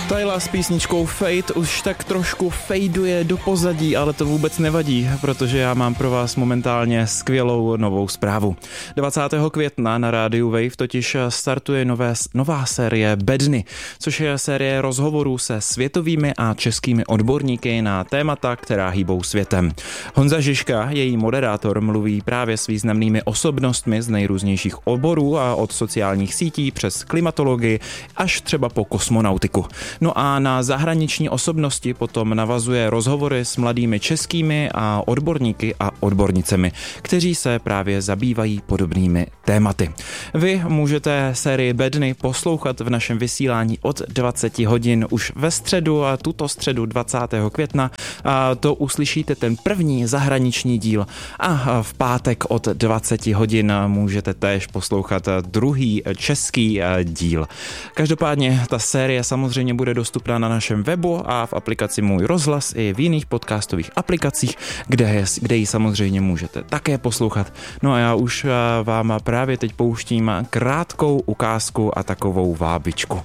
Tyla s písničkou Fade už tak trošku fejduje do pozadí, ale to vůbec nevadí, protože já mám pro vás momentálně skvělou novou zprávu. 20. května na rádiu Wave totiž startuje nová série Bedny, což je série rozhovorů se světovými a českými odborníky na témata, která hýbou světem. Honza Žižka, její moderátor, mluví právě s významnými osobnostmi z nejrůznějších oborů a od sociálních sítí přes klimatologii až třeba po kosmonautiku. No a na zahraniční osobnosti potom navazuje rozhovory s mladými českými a odborníky a odbornicemi, kteří se právě zabývají podobnými tématy. Vy můžete sérii Bedny poslouchat v našem vysílání od 20 hodin už ve středu a tuto středu 20. května a to uslyšíte ten první zahraniční díl a v pátek od 20 hodin můžete též poslouchat druhý český díl. Každopádně ta série samozřejmě bude dostupná na našem webu a v aplikaci Můj rozhlas i v jiných podcastových aplikacích, kde ji samozřejmě můžete také poslouchat. No a já už vám právě teď pouštím krátkou ukázku a takovou vábičku.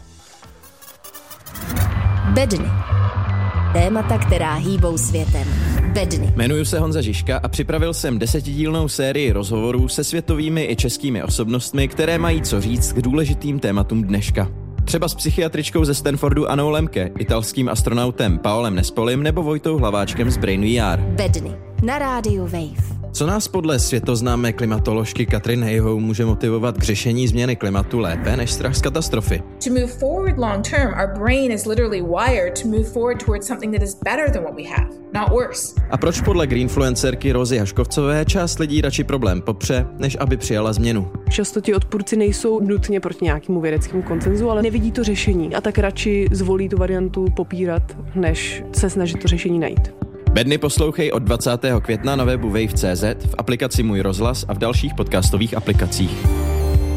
Bedny. Témata, která hýbou světem. Bedny. Jmenuji se Honza Žižka a připravil jsem 10dílnou sérii rozhovorů se světovými i českými osobnostmi, které mají co říct k důležitým tématům dneška. Třeba s psychiatričkou ze Stanfordu Annou Lemke, italským astronautem Paolem Nespolim nebo Vojtou Hlaváčkem z Brain VR. Bedny. Na rádiu Wave. Co nás podle světoznámé klimatoložky Katrin Hayhoe může motivovat k řešení změny klimatu lépe než strach z katastrofy? To move forward long term, our brain is literally wired to move forward towards something that is better than what we have, not worse. A proč podle greenfluencerky Rozy Haškovcové část lidí radši problém popře, než aby přijala změnu? Často ti odpůrci nejsou nutně proti nějakému vědeckému konsenzu, ale nevidí to řešení a tak radši zvolí tu variantu popírat, než se snažit to řešení najít. Bedny poslouchej od 20. května na webu wave.cz, v aplikaci Můj rozhlas a v dalších podcastových aplikacích.